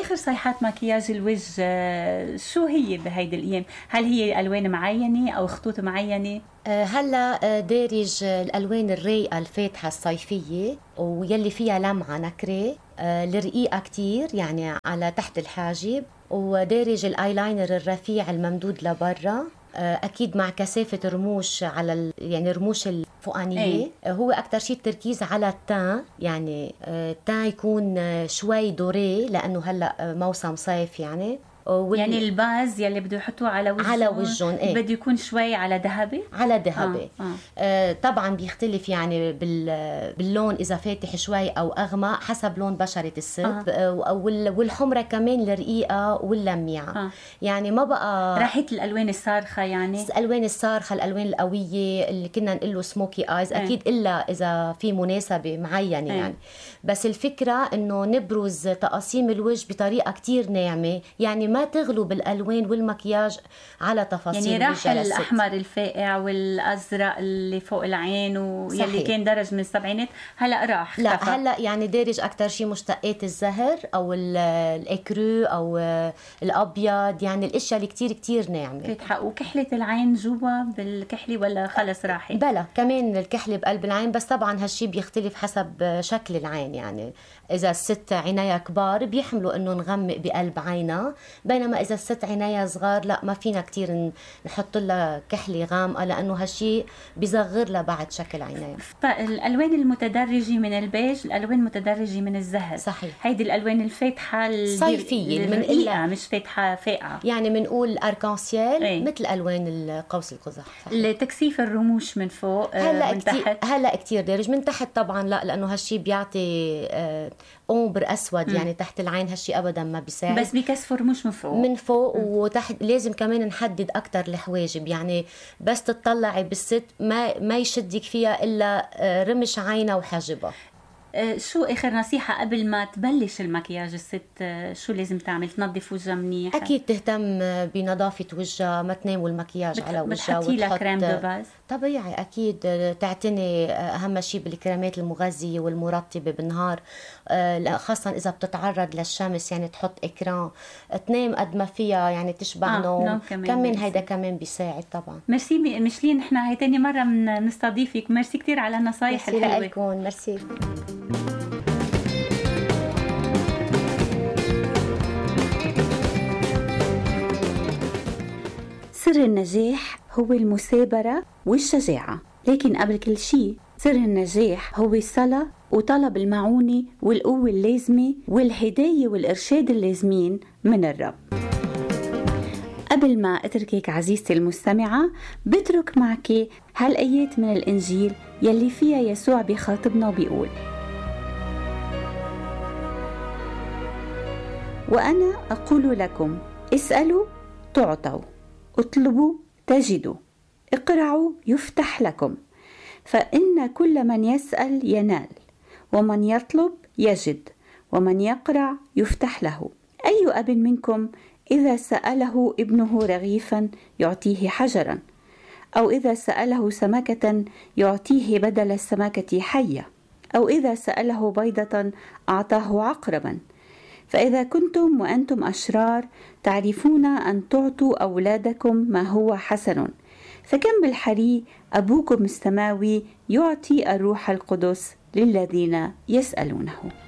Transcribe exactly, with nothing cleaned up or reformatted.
آخر صيحات مكياج الوجه شو هي بهيدي الأيام؟ هل هي ألوان معينة أو خطوط معينة؟ هلا دارج الألوان الرايقة الفاتحة الصيفية ويلي فيها لمعة نكرة، الرقيقة كتير يعني على تحت الحاجب، ودارج الآيلاينر الرفيع الممدود لبرا، أكيد مع كثافة رموش على ال... يعني رموش الفوقانية. أي. هو أكتر شيء التركيز على التان، يعني التان يكون شوي دوري لأنه هلأ موسم صيف يعني. وال... يعني الباز يلي بده يحطوه على وجههم على وجههم ايه؟ بده يكون شوي على ذهبي على ذهبي. آه. آه. آه طبعا بيختلف يعني بال... باللون اذا فاتح شوي او اغمق حسب لون بشرة الست. آه. وال... والحمرة كمان الرقيقة واللميعة. آه. يعني ما بقى راحت الالوان الصارخة، يعني الالوان الصارخة الالوان القوية اللي كنا نقول له سموكي ايز. آه. اكيد الا اذا في مناسبة معينة. آه. يعني بس الفكرة انه نبرز تقاسيم الوجه بطريقة كتير ناعمة، يعني ما تغلو بالألوان والمكياج على تفاصيل. يعني راح الأحمر الفاقع والأزرق اللي فوق العين ويلي كان درج من السبعينات هلأ راح لا اختفى. هلأ يعني دارج أكتر شيء مشتقات الزهر أو الإكرو أو الأبيض، يعني الأشياء اللي كتير كتير ناعمة. فاتحة. وكحلة العين جوا بالكحلة ولا خلص راحت؟ بلا كمان الكحلة بقلب العين، بس طبعا هالشي بيختلف حسب شكل العين. يعني إذا الست عينيها كبار بيحملوا إنه نغمق بقلب عينها، بينما إذا الست عينيها صغار لا ما فينا كتير نحط لها كحلة غامقة لأنه هالشي بيصغر لها بعد شكل عينيها. الألوان المتدرجة من البيج، الألوان المتدرجة من الزهر. صحيح. هيدي الألوان الفاتحة الصيفية من إلا مش فاتحة فاقعة، يعني منقول أركانسيال. ايه؟ مثل ألوان القوس القزح. لتكثيف الرموش من فوق. هلا من كتير تحت هلا كتير دارج من تحت طبعا لا، لأنه هالشي بيعطي آه أومبر أسود. م. يعني تحت العين هالشي أبدا ما بيساعد، بس بيكسفوا رموش من فوق من فوق. م. وتحت لازم كمان نحدد أكتر الحواجب، يعني بس تطلعي بالست ما ما يشدك فيها إلا رمش عينها وحاجبها. شو آخر نصيحة قبل ما تبلش المكياج الست شو لازم تعمل؟ تنظف وجهها منيح. أكيد تهتم بنظافة وجهها، ما تنام المكياج بت... على وجهها. بتحطي لها كريم دو باز طبيعي أكيد، تعتني أهم شيء بالكريمات المغذية والمرطبة بالنهار، خاصة إذا بتتعرض للشمس، يعني تحط إكران، تنام قد ما فيها، يعني تشبع. آه نوم كمان, كمان هيدا كمان بيساعد طبعا. ميرسي مشلين، نحن هاي تاني مرة من نستضيفك. ميرسي كتير على النصايح الحلوة. ميرسي لكم. ميرسي. سر النجاح هو المثابرة والشجاعة، لكن قبل كل شيء سر النجاح هو الصلاة وطلب المعونة والقوة اللازمة والهداية والإرشاد اللازمين من الرب. قبل ما أتركك عزيزتي المستمعة بترك معك هالآيات من الإنجيل يلي فيها يسوع بيخاطبنا وبيقول: وأنا أقول لكم اسألوا تعطوا، اطلبوا تجدوا، اقرعوا يفتح لكم، فإن كل من يسأل ينال، ومن يطلب يجد، ومن يقرع يفتح له. أي أب منكم إذا سأله ابنه رغيفا يعطيه حجرا، أو إذا سأله سمكة يعطيه بدل السمكة حية، أو إذا سأله بيضة أعطاه عقربا؟ فإذا كنتم وأنتم أشرار تعرفون أن تعطوا أولادكم ما هو حسن، فكم بالحري أبوكم السماوي يعطي الروح القدس للذين يسألونه.